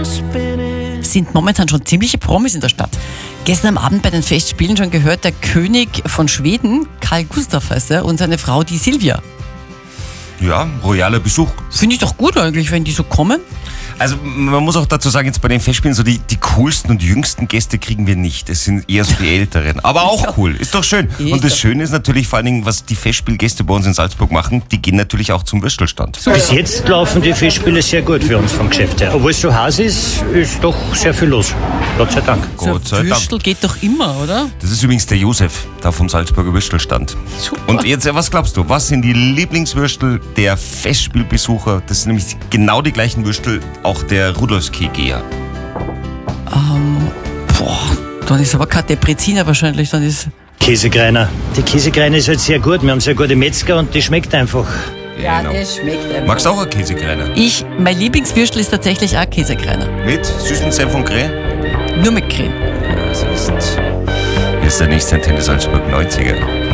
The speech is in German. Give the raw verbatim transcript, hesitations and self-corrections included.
Sind momentan schon ziemliche Promis in der Stadt. Gestern am Abend bei den Festspielen schon gehört, der König von Schweden, Karl Gustav heißt er, und seine Frau, die Silvia. Ja, royaler Besuch. Finde ich doch gut eigentlich, wenn die so kommen. Also man muss auch dazu sagen, jetzt bei den Festspielen, so die, die coolsten und jüngsten Gäste kriegen wir nicht. Es sind eher so die Älteren. Aber auch cool, ist doch schön. Und das Schöne ist natürlich vor allen Dingen, was die Festspielgäste bei uns in Salzburg machen, die gehen natürlich auch zum Würstelstand. Bis jetzt laufen die Festspiele sehr gut für uns vom Geschäft her. Obwohl es so heiß ist, ist doch sehr viel los. Gott sei Dank. Gott sei So Dank. Würstel geht doch immer, oder? Das ist übrigens der Josef, da vom Salzburger Würstelstand. Super. Und jetzt, was glaubst du, was sind die Lieblingswürstel der Festspielbesucher? Das sind nämlich genau die gleichen Würstel auch der Rudolfskegeher. Ähm, boah, dann ist aber kein Depreziner wahrscheinlich, dann ist... Käsekreiner. Die Käsekreiner ist halt sehr gut. Wir haben sehr gute Metzger und die schmeckt einfach. Ja, Genau. das schmeckt einfach. Magst du auch einen Käsekreiner? Ich, mein Lieblingswürstel ist tatsächlich auch Käsekreiner. Mit süßen Senf und Creme? Nur mit Creme. Ja, das ist, ist der nächste Antenne Salzburg neunziger.